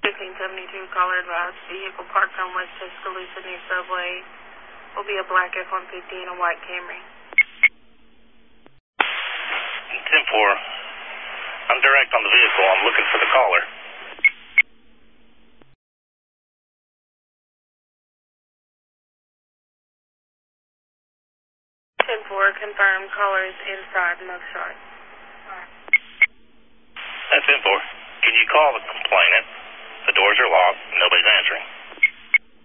1572, caller advised, vehicle parked on West Tuscaloosa near Subway. Will be a black F-150 and a white Camry. 10-4. I'm direct on the vehicle. I'm looking for the caller. 10-4, confirmed, caller is inside mugshot. That's 10-4. Can you call the complainant? The doors are locked. Nobody's answering.